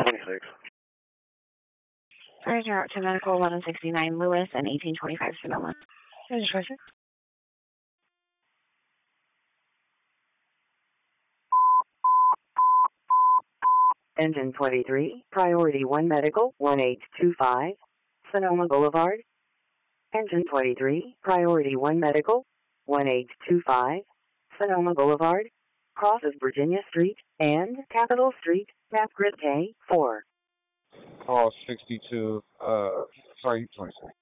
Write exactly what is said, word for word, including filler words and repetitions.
twenty-six. Fires are out to medical eleven sixty-nine Lewis and eighteen twenty-five Sonoma. Registration. Engine twenty-three, Priority one Medical, one eight two five, Sonoma Boulevard. Engine twenty-three, Priority one Medical, one eight two five, Sonoma Boulevard, crosses Virginia Street and Capitol Street, map grid K four. Call sixty-two, uh, sorry, twenty-six.